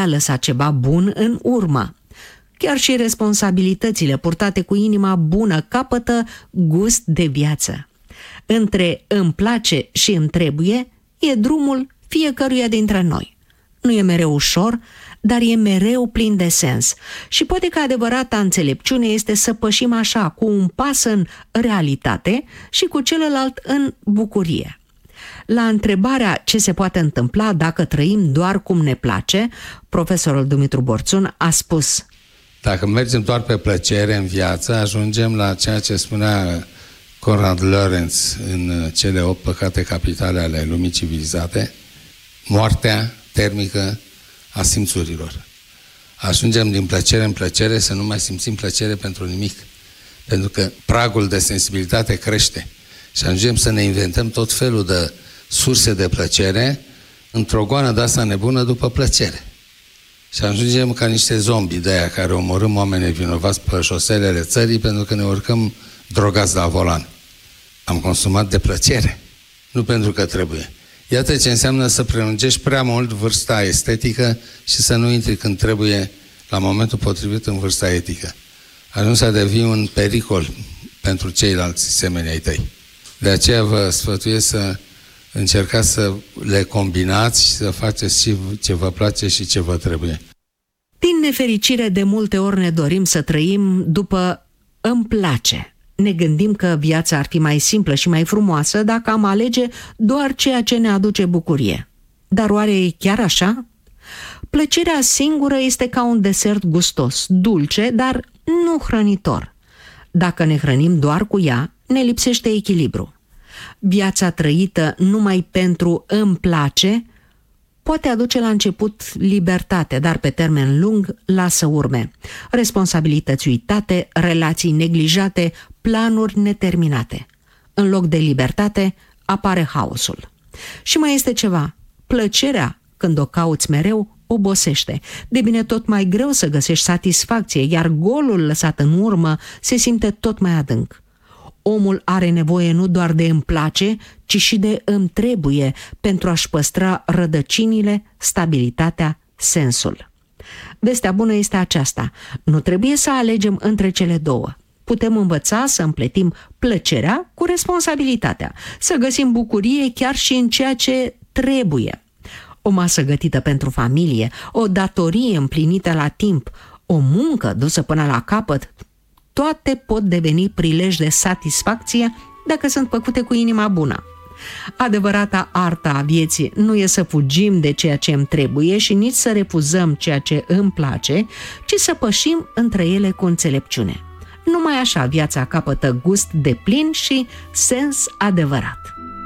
lăsa ceva bun în urmă. Chiar și responsabilitățile purtate cu inima bună capătă gust de viață. Între îmi place și îmi trebuie e drumul fiecăruia dintre noi. Nu e mereu ușor, dar e mereu plin de sens. Și poate că adevărata înțelepciune este să pășim așa, cu un pas în realitate și cu celălalt în bucurie. La întrebarea ce se poate întâmpla dacă trăim doar cum ne place, profesorul Dumitru Borțun a spus: dacă mergem doar pe plăcere în viață, ajungem la ceea ce spunea Konrad Lorenz în cele 8 păcate capitale ale lumii civilizate, moartea termică a simțurilor. Ajungem din plăcere în plăcere să nu mai simțim plăcere pentru nimic, pentru că pragul de sensibilitate crește și ajungem să ne inventăm tot felul de surse de plăcere într-o goană de asta nebună după plăcere. Și ajungem ca niște zombi de aia care omorâm oameni vinovați pe șoselele țării pentru că ne urcăm drogați la volan. Am consumat de plăcere, nu pentru că trebuie. Iată ce înseamnă să prelungești prea mult vârsta estetică și să nu intri când trebuie la momentul potrivit în vârsta etică. Ajungi să devii un pericol pentru ceilalți semeni ai tăi. De aceea vă sfătuiesc să încercați să le combinați și să faceți și ce vă place și ce vă trebuie. Din nefericire, de multe ori ne dorim să trăim după îmi place. Ne gândim că viața ar fi mai simplă și mai frumoasă dacă am alege doar ceea ce ne aduce bucurie. Dar oare e chiar așa? Plăcerea singură este ca un desert gustos, dulce, dar nu hrănitor. Dacă ne hrănim doar cu ea, ne lipsește echilibru. Viața trăită numai pentru îmi place poate aduce la început libertate, dar pe termen lung lasă urme. Responsabilități uitate, relații neglijate, planuri neterminate. În loc de libertate apare haosul. Și mai este ceva. Plăcerea, când o cauți mereu, obosește. Devine tot mai greu să găsești satisfacție, iar golul lăsat în urmă se simte tot mai adânc. Omul are nevoie nu doar de îmi place, ci și de îmi trebuie pentru a-și păstra rădăcinile, stabilitatea, sensul. Vestea bună este aceasta. Nu trebuie să alegem între cele două. Putem învăța să împletim plăcerea cu responsabilitatea, să găsim bucurie chiar și în ceea ce trebuie. O masă gătită pentru familie, o datorie împlinită la timp, o muncă dusă până la capăt, toate pot deveni prilej de satisfacție dacă sunt făcute cu inima bună. Adevărata artă a vieții nu e să fugim de ceea ce îmi trebuie și nici să refuzăm ceea ce îmi place, ci să pășim între ele cu înțelepciune. Numai așa viața capătă gust deplin și sens adevărat.